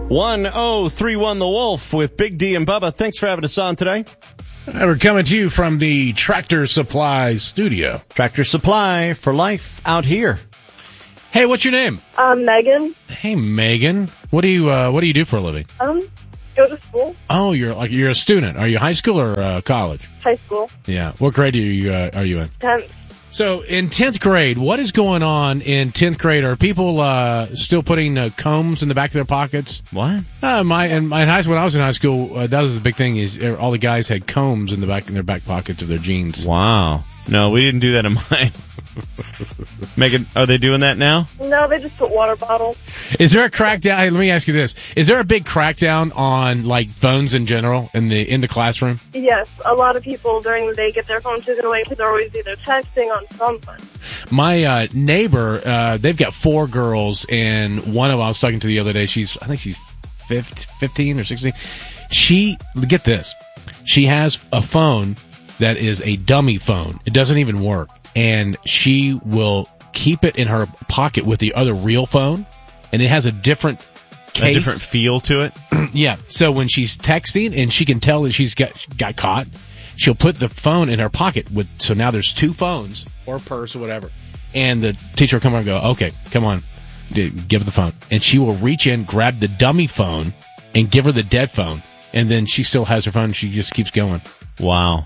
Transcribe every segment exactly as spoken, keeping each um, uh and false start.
one oh three one The Wolf with Big D and Bubba. Thanks for having us on today. We're coming to you from the Tractor Supply studio. Tractor Supply for life out here. Hey, what's your name? Um, Megan. Hey, Megan. What do you uh, What do you do for a living? Um, go to school. Oh, you're like you're a student. Are you high school or uh, college? High school. Yeah. What grade are you uh, Are you in? Tenth. So, in tenth grade, what is going on in tenth grade? Are people uh, still putting uh, combs in the back of their pockets? What? Uh, my in my high school, when I was in high school, uh, that was the big thing. Is uh, all the guys had combs in the back in their back pockets of their jeans. Wow. No, we didn't do that in mine. Megan, are they doing that now? No, they just put water bottles. Is there a crackdown? Hey, let me ask you this: is there a big crackdown on like phones in general in the in the classroom? Yes, a lot of people during the day get their phones taken away because they're always either texting on something. My uh, neighbor, uh, they've got four girls, and one of them I was talking to the other day. She's, I think she's fifteen or sixteen. She, get this, she has a phone that is a dummy phone. It doesn't even work. And she will keep it in her pocket with the other real phone, and it has a different case. A different feel to it? Yeah. So when she's texting and she can tell that she's got got caught, she'll put the phone in her pocket. With So now there's two phones, or a purse or whatever. And the teacher will come over and go, okay, come on, give her the phone. And she will reach in, grab the dummy phone, and give her the dead phone. And then she still has her phone, and she just keeps going. Wow.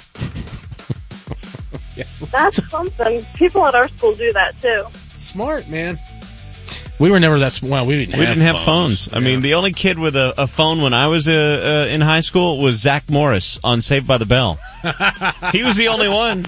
Yes. That's something. People at our school do that, too. Smart, man. We were never that smart. Well, we didn't we have didn't have phones. phones. I yeah. mean, the only kid with a, a phone when I was uh, uh, in high school was Zach Morris on Saved by the Bell. He was the only one.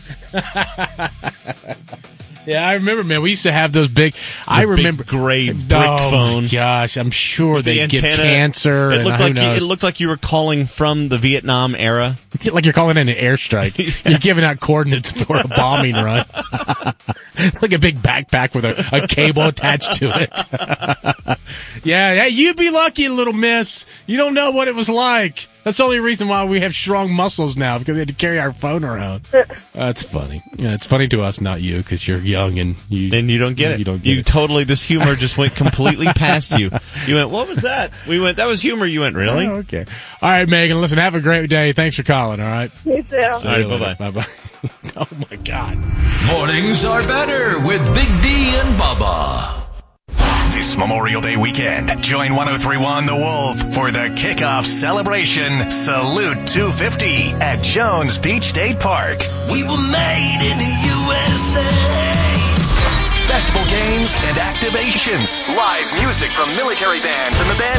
Yeah, I remember, man. We used to have those big. The I remember big gray brick oh phone. My gosh, I'm sure they the get cancer. It and looked who like you, knows. it looked like you were calling from the Vietnam era. Like you're calling in an airstrike. You're giving out coordinates for a bombing run. Like a big backpack with a, a cable attached to it. Yeah, yeah, you'd be lucky, little miss. You don't know what it was like. That's the only reason why we have strong muscles now, because we had to carry our phone around. That's funny. Yeah, it's funny to us, not you, because you're young and you and you don't get it. You don't get you it. Totally. This humor just went completely past you. You went, what was that? We went, that was humor. You went, really? Oh, okay. All right, Megan. Listen, have a great day. Thanks for calling. All right. You too. All right. Bye bye. Bye bye. Oh my God. Mornings are better with Big D and Bubba. This Memorial Day weekend, join one oh three point one The Wolf for the kickoff celebration Salute two fifty at Jones Beach State Park. We were made in the U S A. Festival games and activations. Live music from military bands and the band